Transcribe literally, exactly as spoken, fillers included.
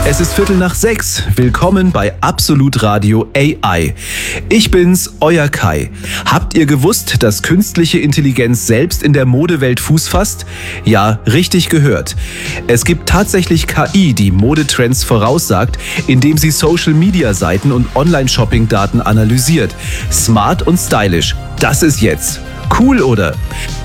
Es ist Viertel nach sechs. Willkommen bei Absolut Radio A I. Ich bin's, euer Kai. Habt ihr gewusst, dass künstliche Intelligenz selbst in der Modewelt Fuß fasst? Ja, richtig gehört. Es gibt tatsächlich K I, die Modetrends voraussagt, indem sie Social-Media-Seiten und Online-Shopping-Daten analysiert. Smart und stylisch. Das ist jetzt. Cool, oder?